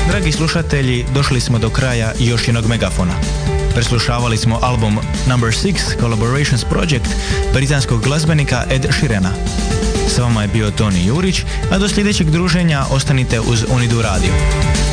Dragi slušatelji, došli smo do kraja još jednog megafona. Preslušavali smo album Number 6 Collaborations Project britanskog glazbenika Ed Sheerana. S vama je bio Toni Jurić, a do sljedećeg druženja ostanite uz Unidu Radio.